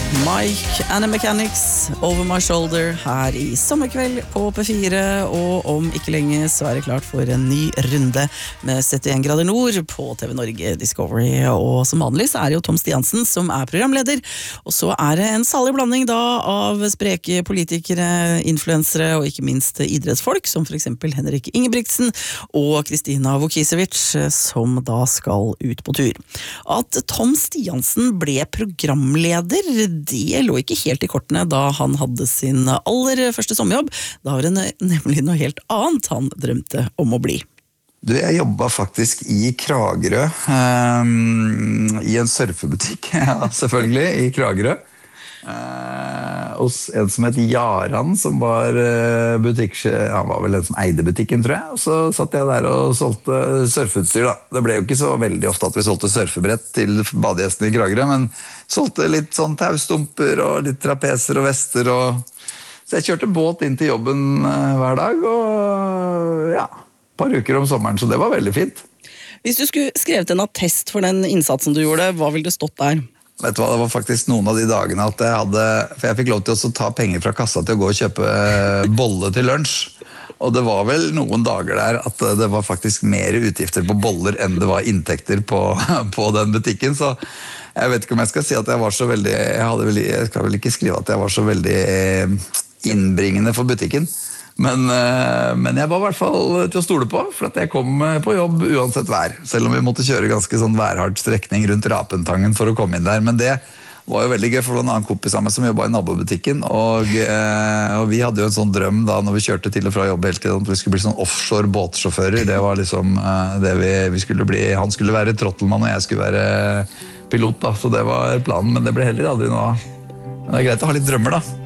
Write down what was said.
Mike and the Mechanics, Over My Shoulder, her i sommerkveld på P4, og om ikke lenge så det klart for en ny runde med 71 grader nord på TV Norge Discovery, og som vanlig så det jo Tom Stiansen som programleder, og så det en salig blanding da av spreke politikere, influensere og ikke minst idrettsfolk, som for eksempel Henrik Ingebrigtsen og Kristina Vukicevic, som da skal ut på tur. At Tom Stiansen ble programleder, det lå ikke helt i kortene da han hadde sin aller første sommerjobb. Da var det nemlig noe helt annet han drømte om å bli. Jeg jobbet faktisk i Kragerø, i en surfebutikk, ja, selvfølgelig, i Kragerø. Hos en som het Jaran, som var han var vel en som eide butikken, tror jeg. Og så satt jeg der og solgte surfeutstyr da. Det ble jo ikke så veldig ofte at vi solgte surfebrett til badegjestene i Kragerø, men solgte litt sånn taustumper og litt trapeser og vester. Så jeg kjørte båt inn til jobben hver dag, og ja, et par uker om sommeren, så det var veldig fint. Hvis du skulle skrevet en attest for den innsatsen du gjorde, hva ville det stått der? Vet du hva, det var faktisk noen av de dagene at for jeg fikk lov til å ta penger fra kassa til å gå og kjøpe bolle til lunsj. Og det var vel noen dager der at det var faktisk mer utgifter på boller enn det var inntekter på den butikken. Så jeg vet ikke om jeg skal si at jeg var så veldig, jeg skal vel ikke skrive at jeg var så veldig innbringende for butikken. Men jeg var i hvert fall til å stole på, for at jeg kom på jobb uansett vær, selv om vi måtte kjøre ganske sånn værhard strekning rundt Rapentangen for å komme inn der. Men det var jo veldig gøy, for det var en annen kompis av meg som jobbet i nabobutikken, og vi hadde jo en sånn drøm da når vi kjørte til og fra jobb hele tiden, at vi skulle bli sånn offshore båtsjåfører. Det var liksom det vi skulle bli. Han skulle være trottelmann, og jeg skulle være pilot da, så det var planen, men det ble heller aldri noe av. Men det greit å ha litt drømmer da.